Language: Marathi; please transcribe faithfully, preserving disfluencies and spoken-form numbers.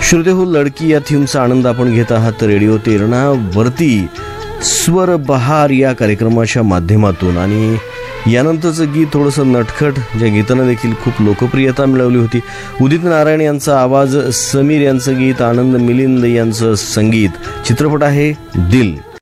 श्रोते हो, लडकी या थीमचा आनंद आपण घेत आहात रेडिओ तेरणा वरती स्वर बहार या कार्यक्रमाच्या माध्यमातून. आणि यानंतरचं गीत थोडंसं नटखट, ज्या गीतानं देखील खूप लोकप्रियता मिळवली होती. उदित नारायण यांचा आवाज, समीर यांचं गीत, आनंद मिलिंद यांचं संगीत. चित्रपट आहे दिल.